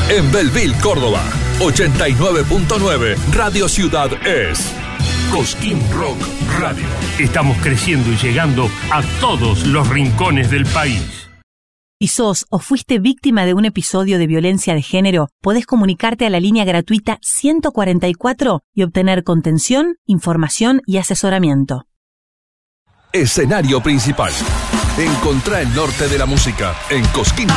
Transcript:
En Belleville, Córdoba. 89.9 Radio Ciudad es Cosquín Rock Radio. Estamos creciendo y llegando a todos los rincones del país. Si sos o fuiste víctima de un episodio de violencia de género, podés comunicarte a la línea gratuita 144 y obtener contención, información y asesoramiento. Escenario principal. Encontrá el norte de la música en Cosquín